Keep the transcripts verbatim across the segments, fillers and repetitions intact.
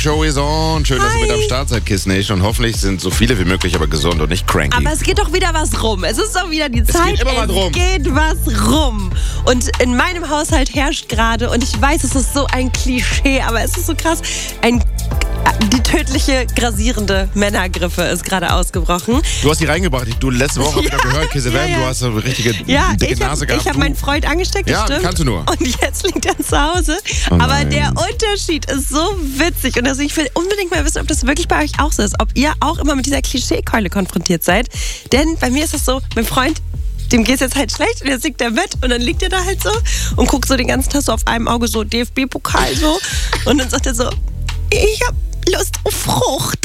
Show is on. Schön, dass ihr mit am Start seid, Kiss Nation. Und hoffentlich sind so viele wie möglich aber gesund und nicht cranky. Aber es geht doch wieder was rum. Es ist doch wieder die Es Zeit. geht immer was rum. Es geht was rum. Und in meinem Haushalt herrscht gerade, und ich weiß, es ist so ein Klischee, aber es ist so krass, ein die tödliche, grasierende Männergriffe ist gerade ausgebrochen. Du hast die reingebracht. Du letzte Woche wieder Ja, gehört, Kiss F M, ja, ja. du hast eine richtige Ja, dicke ich Nase hab, gehabt. ich habe meinen Freund angesteckt, das Ja, stimmt. kannst du nur. Und jetzt liegt er zu Hause. Oh Aber nein. der Unterschied ist so witzig. Und also ich will unbedingt mal wissen, ob das wirklich bei euch auch so ist. Ob ihr auch immer mit dieser Klischeekeule konfrontiert seid. Denn bei mir ist das so, mein Freund, dem geht's jetzt halt schlecht und jetzt liegt er mit und dann liegt er da halt so und guckt so den ganzen Tag so auf einem Auge so D F B-Pokal so. Und dann sagt er so, ich hab Lust auf Frucht.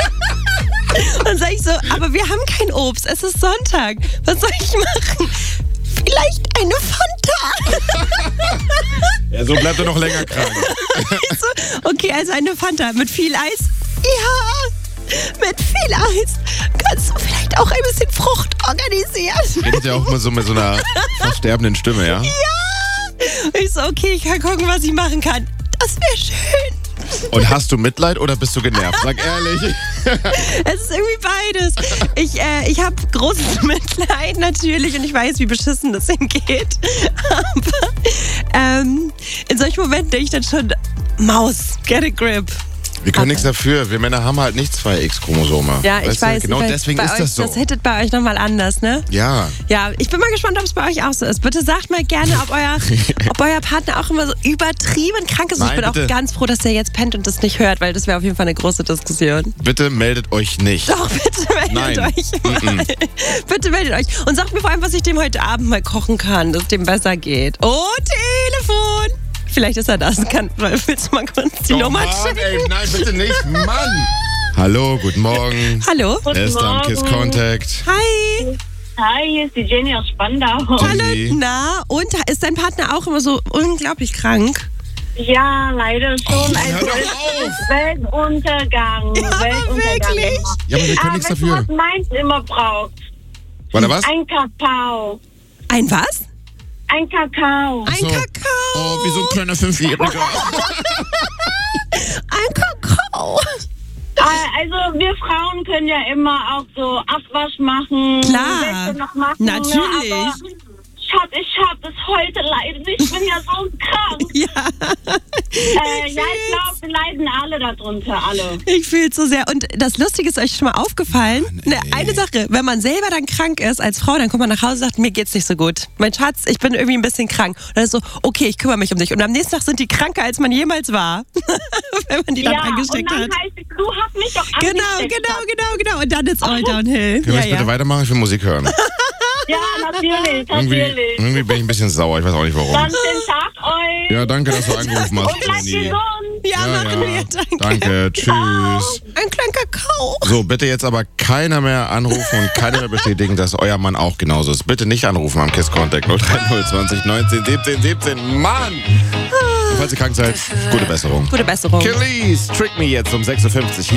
Und dann sage ich so, aber wir haben kein Obst, es ist Sonntag. Was soll ich machen? Vielleicht eine Fanta. Ja, so bleibt er noch länger krank. Ich so, okay, also eine Fanta mit viel Eis. Ja, mit viel Eis. Kannst du vielleicht auch ein bisschen Frucht organisieren? Redet ja auch immer so mit so einer versterbenden Stimme, ja? Ja. Ich so, okay, ich kann gucken, was ich machen kann. Das wäre schön. Und hast du Mitleid oder bist du genervt? Sag ehrlich. Es ist irgendwie beides. Ich, äh, ich habe großes Mitleid natürlich und ich weiß, wie beschissen das ihm geht. Aber ähm, in solchen Momenten denke ich dann schon, Maus, get a grip. Wir können Aber- nichts dafür. Wir Männer haben halt nicht zwei X-Chromosome. Ja, ich Weißt du? weiß. Genau ich weiß, deswegen bei ist euch, das so. Das hittet bei euch nochmal anders, ne? Ja. Ja, ich bin mal gespannt, ob es bei euch auch so ist. Bitte sagt mal gerne, ob euer, ob euer Partner auch immer so übertrieben krank ist. Nein, ich bin bitte. auch ganz froh, dass der jetzt pennt und das nicht hört, weil das wäre auf jeden Fall eine große Diskussion. Bitte meldet euch nicht. Doch, bitte meldet Nein. euch mal. Mm-mm. Bitte meldet euch. Und sagt mir vor allem, was ich dem heute Abend mal kochen kann, dass es dem besser geht. Oh, Telefon! Vielleicht ist er das. Kann, willst du mal kurz die Oh Nummer Mann, schicken? ey, nein, bitte nicht. Mann. Hallo, guten Morgen. Hallo? Er ist am Kiss Contact. Hi. Hi, hier ist die Jenny aus Spandau. Jenny. Hallo. Na, und ist dein Partner auch immer so unglaublich krank? Ja, leider schon. Mann, hör Also, doch es auf. ist Weltuntergang. Ja, Weltuntergang. wirklich? Ja, aber wir können Aber nichts weißt du, dafür. was meins immer braucht? Warte, was? Ein Kakao. Ein was? Ein Kakao. Ein So. Kakao. Oh, wie so ein kleiner Fünfjähriger. Ein Kakao. Äh, Also wir Frauen können ja immer auch so Abwasch machen. Klar. Wäsche noch machen. Natürlich. Ne? Aber Schatz, ich hab es heute leider nicht. Ich bin ja so krank. Ja. Äh, ja, ich glaube, wir leiden alle darunter, alle. Ich fühle es so sehr. Und das Lustige ist euch schon mal aufgefallen. Mann, Ne, ey. eine Sache, wenn man selber dann krank ist als Frau, dann kommt man nach Hause und sagt, mir geht's nicht so gut. Mein Schatz, ich bin irgendwie ein bisschen krank. Und dann ist so, okay, ich kümmere mich um dich. Und am nächsten Tag sind die kranker, als man jemals war. Wenn man die dann Ja, und angesteckt dann hat. heißt es, du hast mich doch Genau, angesteckt. genau, genau, genau. Und dann ist all downhill. Können wir Ja, jetzt bitte ja. weitermachen? Ich will Musik hören. Ja, natürlich, Irgendwie, natürlich. irgendwie bin ich ein bisschen sauer. Ich weiß auch nicht warum. Dann schönen Tag euch. Ja, danke, dass du angerufen hast, Und bleibt Jenny. gesund. Ja, machen wir. Danke. Danke, tschüss. Ein kleiner Kakao. So, bitte jetzt aber keiner mehr anrufen und keiner mehr bestätigen, dass euer Mann auch genauso ist. Bitte nicht anrufen am Kiss Contact null drei null zwanzig neunzehn siebzehn siebzehn. Mann! Und falls ihr krank seid, gute Besserung. Gute Besserung. Kelly's Trick Me jetzt um sechs Uhr fünfzig hier.